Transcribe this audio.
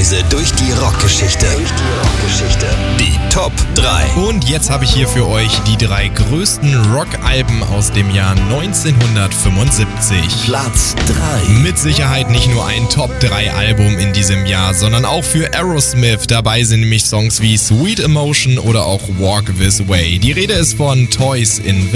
Reise durch die Rockgeschichte. Die Top 3. Und jetzt habe ich hier für euch die 3 größten Rockalben aus dem Jahr 1975. Platz 3. Mit Sicherheit nicht nur ein Top 3 Album in diesem Jahr, sondern auch für Aerosmith. Dabei sind nämlich Songs wie Sweet Emotion oder auch Walk This Way. Die Rede ist von Toys in the